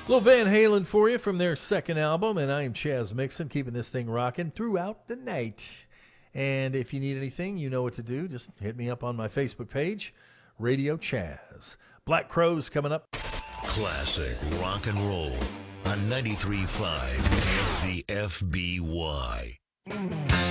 Little Van Halen for you from their second album, and I am Chaz Mixon, keeping this thing rocking throughout the night. And if you need anything, you know what to do. Just hit me up on my Facebook page, Radio Chaz. Black Crowes coming up. Classic rock and roll on 93.5 The FBY.